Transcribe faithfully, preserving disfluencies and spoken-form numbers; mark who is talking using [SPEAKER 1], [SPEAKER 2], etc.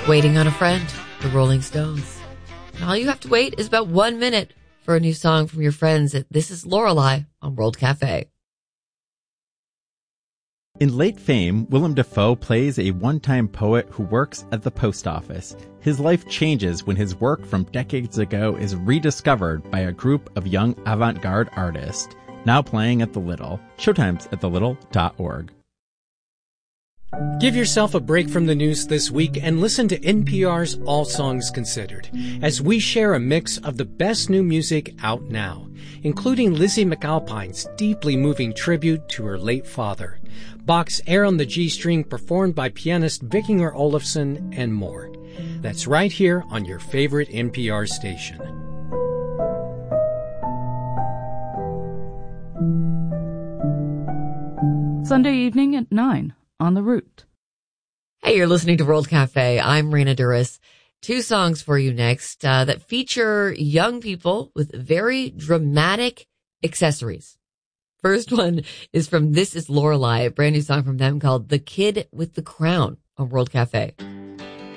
[SPEAKER 1] Waiting on a Friend, the Rolling Stones. And all you have to wait is about one minute for a new song from your friends at This Is Lorelei on World Cafe.
[SPEAKER 2] In late fame, Willem Dafoe plays a one-time poet who works at the post office. His life changes when his work from decades ago is rediscovered by a group of young avant-garde artists, now playing at the Little. Showtime's at the little dot org.
[SPEAKER 3] Give yourself a break from the news this week and listen to N P R's All Songs Considered, as we share a mix of the best new music out now, including Lizzie McAlpine's deeply moving tribute to her late father, Bach's Air on the G-String performed by pianist Vikinger Olafsson, and more. That's right here on your favorite N P R station.
[SPEAKER 4] Sunday evening at nine. On the Root.
[SPEAKER 1] Hey, you're listening to World Cafe. I'm Rena Duras. Two songs for you next uh, that feature young people with very dramatic accessories. First one is from This Is Lorelei, a brand new song from them called The Kid with the Crown on World Cafe.